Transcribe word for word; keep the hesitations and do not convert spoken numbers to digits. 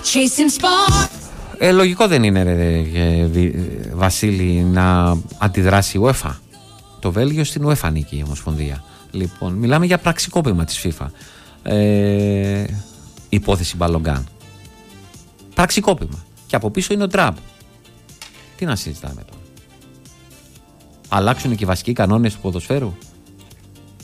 Ε, λογικό δεν είναι, ρε, ε, Βασίλη, να αντιδράσει η UEFA. Το Βέλγιο στην UEFA νίκη η Ομοσπονδία. Λοιπόν, μιλάμε για πραξικόπημα της FIFA. Ε, υπόθεση Μπαλογκάν. Πραξικόπημα. Και από πίσω είναι ο Τραμπ. Τι να συζητάμε τώρα. Αλλάξουν και οι βασικοί κανόνες του ποδοσφαίρου.